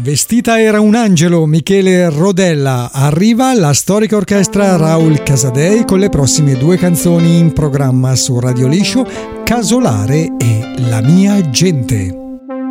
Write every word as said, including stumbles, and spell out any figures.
Vestita era un angelo, Michele Rodella. Arriva la storica orchestra Raul Casadei con le prossime due canzoni in programma su Radio Liscio, Casolare e La mia gente.